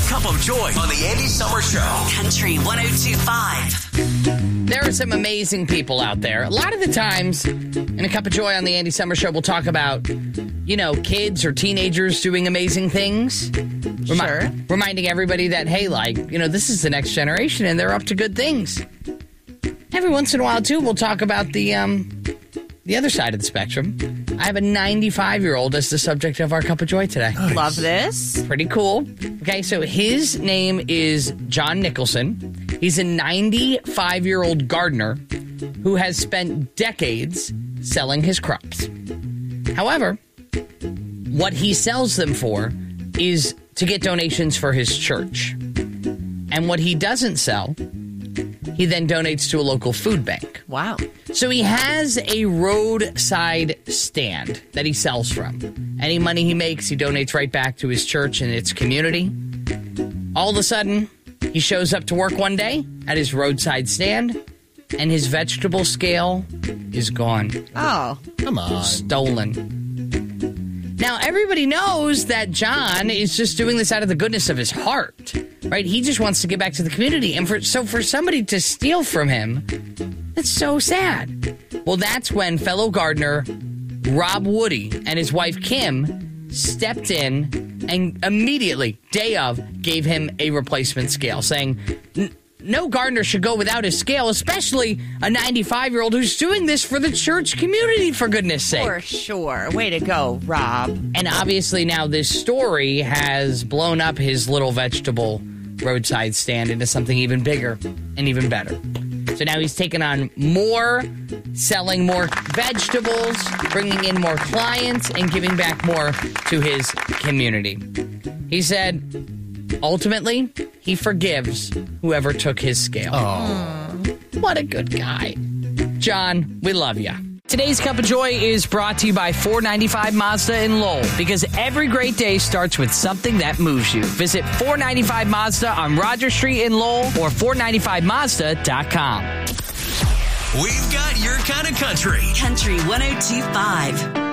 Cup of Joy on the Andy Summer Show. Country 102.5. There are some amazing people out there. A lot of the times in A Cup of Joy on the Andy Summer Show, we'll talk about, kids or teenagers doing amazing things. Sure. Reminding everybody that, hey, this is the next generation and they're up to good things. Every once in a while, too, we'll talk about the other side of the spectrum. I have a 95-year-old as the subject of our Cup of Joy today. Nice. Love this. Pretty cool. Okay, so his name is John Nicholson. He's a 95-year-old gardener who has spent decades selling his crops. However, what he sells them for is to get donations for his church. And what he doesn't sell, he then donates to a local food bank. Wow. So he has a roadside stand that he sells from. Any money he makes, he donates right back to his church and its community. All of a sudden, he shows up to work one day at his roadside stand, and his vegetable scale is gone. Oh. Come on. Stolen. Now, everybody knows that John is just doing this out of the goodness of his heart, right? He just wants to get back to the community. And for somebody to steal from him, that's so sad. Well, that's when fellow gardener Rob Woody and his wife Kim stepped in and immediately, day of, gave him a replacement scale, saying, no gardener should go without his scale, especially a 95-year-old who's doing this for the church community, for goodness sake. For sure. Way to go, Rob. And obviously now this story has blown up his little vegetable roadside stand into something even bigger and even better. So now he's taking on more, selling more vegetables, bringing in more clients, and giving back more to his community. He said, ultimately, he forgives whoever took his scale. Oh. What a good guy. John, we love you. Today's Cup of Joy is brought to you by 495 Mazda in Lowell, because every great day starts with something that moves you. Visit 495 Mazda on Roger Street in Lowell or 495Mazda.com. We've got your kind of country. Country 102.5.